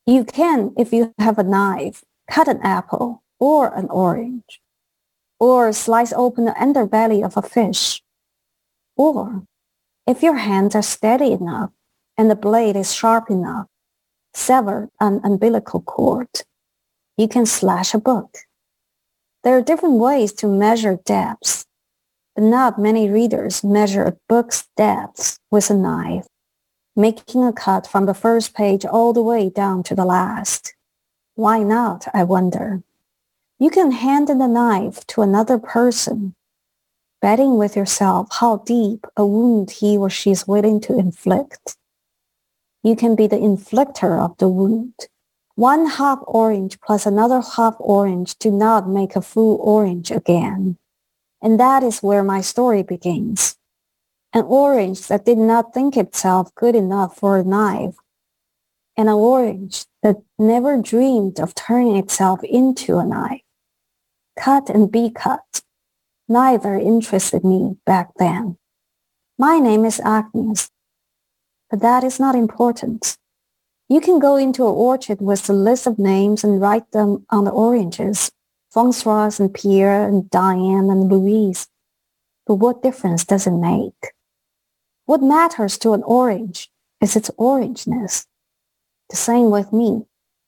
You can, if you have a knife, cut an apple or an orange, or slice open the underbelly of a fish. Or, if your hands are steady enough and the blade is sharp enough, sever an umbilical cord. You can slash a book. There are different ways to measure depths, but not many readers measure a book's depths with a knife, making a cut from the first page all the way down to the last. Why not, I wonder? You can hand in the knife to another person, betting with yourself how deep a wound he or she is willing to inflict. You can be the inflictor of the wound. One half orange plus another half orange do not make a full orange again. And that is where my story begins. An orange that did not think itself good enough for a knife, and an orange that never dreamed of turning itself into a knife. Cut and be cut. Neither interested me back then. My name is Agnes, but that is not important. You can go into an orchard with a list of names and write them on the oranges, François and Pierre and Diane and Louise. But what difference does it make? What matters to an orange is its orangeness. The same with me.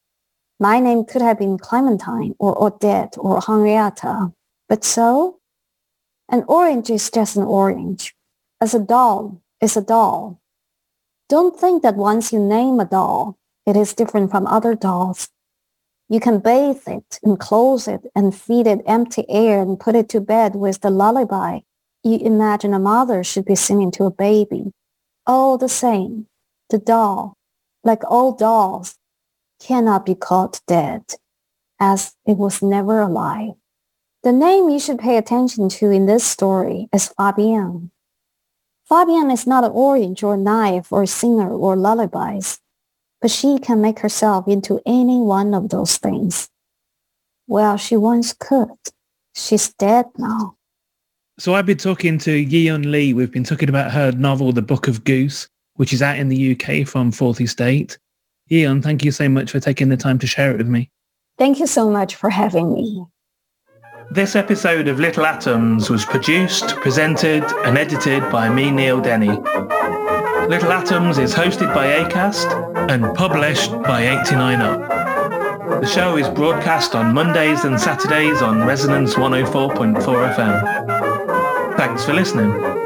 My name could have been Clementine or Odette or Henrietta, but so? An orange is just an orange, as a doll is a doll. Don't think that once you name a doll, it is different from other dolls. You can bathe it and clothe it and feed it empty air and put it to bed with the lullaby you imagine a mother should be singing to a baby. All the same, the doll, like all dolls, cannot be called dead, as it was never alive. The name you should pay attention to in this story is Fabienne. Fabienne is not an orange or a knife or a singer or lullabies, but she can make herself into any one of those things. Well, she once could. She's dead now. So I've been talking to Yi-Yun Lee. We've been talking about her novel, The Book of Goose, which is out in the UK from 40 State. Yi-Yun, thank you so much for taking the time to share it with me. Thank you so much for having me. This episode of Little Atoms was produced, presented and edited by me, Neil Denny. Little Atoms is hosted by Acast and published by 89Up. The show is broadcast on Mondays and Saturdays on Resonance 104.4 FM. Thanks for listening.